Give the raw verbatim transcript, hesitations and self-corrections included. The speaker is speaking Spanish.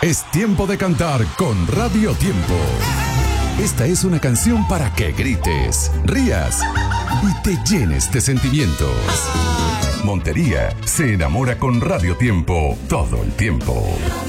Es tiempo de cantar con Radio Tiempo. Esta es una canción para que grites, rías y te llenes de sentimientos. Montería se enamora con Radio Tiempo todo el tiempo.